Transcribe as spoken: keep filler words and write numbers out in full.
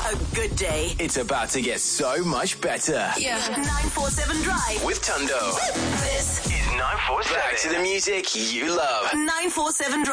A good day. It's about to get so much better. Yeah. nine four seven Drive. With Tundo. This Is nine four seven. Back to the music you love. nine four seven Drive.